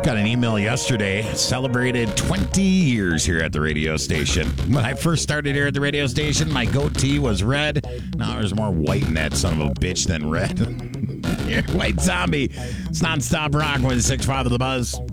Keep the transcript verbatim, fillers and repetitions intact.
Got an email yesterday. Celebrated twenty years here at the radio station. When I first started here at the radio station, my goatee was red. Now there's more white in that son of a bitch than red. White Zombie. It's nonstop rock with six five of the Buzz.